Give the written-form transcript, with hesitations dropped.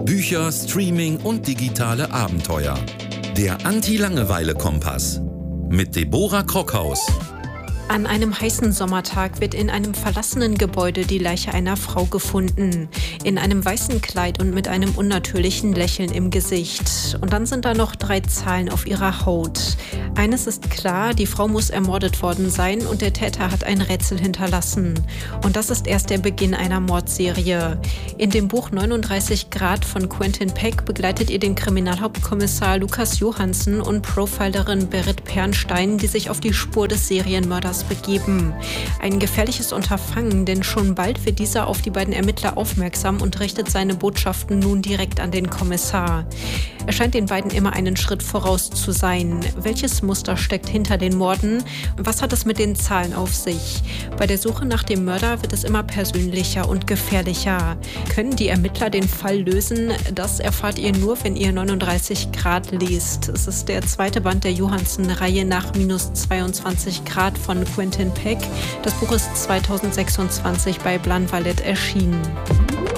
Bücher, Streaming und digitale Abenteuer. Der Anti-Langeweile-Kompass mit Deborah Krockhaus. An einem heißen Sommertag wird in einem verlassenen Gebäude die Leiche einer Frau gefunden. In einem weißen Kleid und mit einem unnatürlichen Lächeln im Gesicht. Und dann sind da noch 3 Zahlen auf ihrer Haut. Eines ist klar, die Frau muss ermordet worden sein und der Täter hat ein Rätsel hinterlassen. Und das ist erst der Beginn einer Mordserie. In dem Buch 39 Grad von Quentin Peck begleitet ihr den Kriminalhauptkommissar Lukas Johansen und Profilerin Berit Pernstein, die sich auf die Spur des Serienmörders begeben. Ein gefährliches Unterfangen, denn schon bald wird dieser auf die beiden Ermittler aufmerksam und richtet seine Botschaften nun direkt an den Kommissar. Er scheint den beiden immer einen Schritt voraus zu sein. Welches Muster steckt hinter den Morden? Was hat es mit den Zahlen auf sich? Bei der Suche nach dem Mörder wird es immer persönlicher und gefährlicher. Können die Ermittler den Fall lösen? Das erfahrt ihr nur, wenn ihr 39 Grad liest. Es ist der 2. Band der Johansen-Reihe nach -22 Grad von Quentin Peck. Das Buch ist 2026 bei Blanvalet erschienen.